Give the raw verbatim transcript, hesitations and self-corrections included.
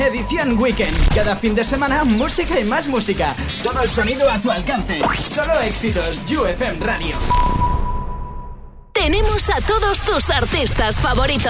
Edición Weekend. Cada fin de semana, música y más música. Todo el sonido a tu alcance. Solo éxitos. U F M Radio. Tenemos a todos tus artistas favoritos.